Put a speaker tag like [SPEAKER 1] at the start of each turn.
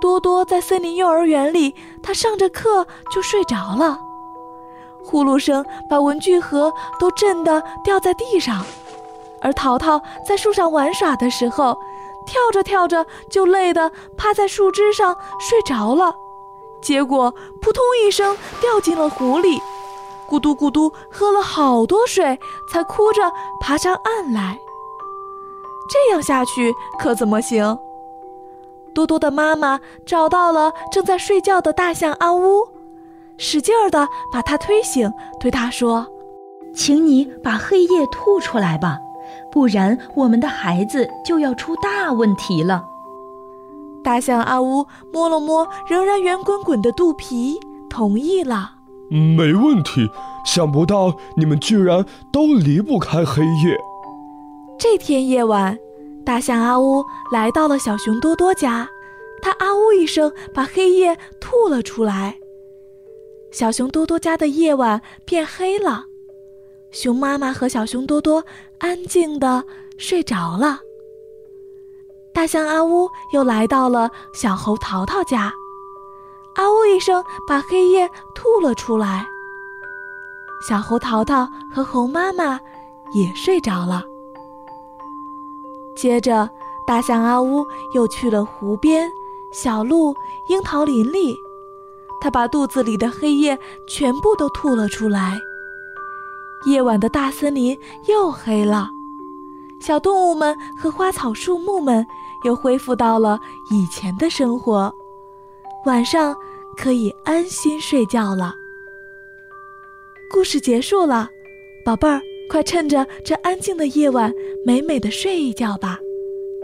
[SPEAKER 1] 多多在森林幼儿园里，他上着课就睡着了。呼噜声把文具盒都震得掉在地上，而淘淘在树上玩耍的时候，跳着跳着就累得趴在树枝上睡着了，结果扑通一声掉进了湖里，咕嘟咕嘟喝了好多水，才哭着爬上岸来。这样下去可怎么行？多多的妈妈找到了正在睡觉的大象阿乌，使劲儿地把他推醒，对他说：
[SPEAKER 2] 请你把黑夜吐出来吧，不然我们的孩子就要出大问题了。
[SPEAKER 1] 大象阿乌摸了摸仍然圆滚滚的肚皮，同意了。
[SPEAKER 3] 没问题，想不到你们居然都离不开黑夜。
[SPEAKER 1] 这天夜晚，大象阿乌来到了小熊多多家，他啊呜一声把黑夜吐了出来。小熊多多家的夜晚变黑了，熊妈妈和小熊多多安静地睡着了。大象阿乌又来到了小猴淘淘家，啊呜一声把黑夜吐了出来。小猴淘淘和猴妈妈也睡着了。接着大象阿乌又去了湖边、小路、樱桃林里，他把肚子里的黑夜全部都吐了出来。夜晚的大森林又黑了，小动物们和花草树木们又恢复到了以前的生活，晚上可以安心睡觉了。故事结束了，宝贝儿，快趁着这安静的夜晚美美地睡一觉吧。